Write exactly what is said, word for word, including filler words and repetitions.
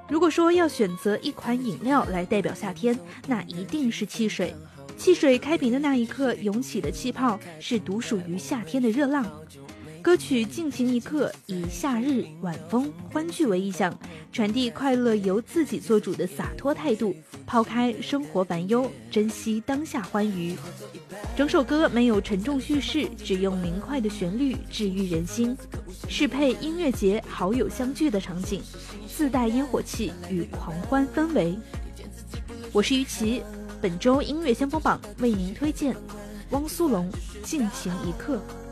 如果说要选择一款饮料来代表夏天，那一定是汽水。汽水开瓶的那一刻涌起的气泡，是独属于夏天的热浪。歌曲《尽情一刻》以夏日、晚风、欢聚为意象，传递快乐由自己做主的洒脱态度，抛开生活烦忧，珍惜当下欢愉。整首歌没有沉重叙事，只用明快的旋律治愈人心，适配音乐节好友相聚的场景，自带烟火气与狂欢氛围。我是于琦，本周音乐先锋榜为您推荐汪苏泷《尽情一刻》。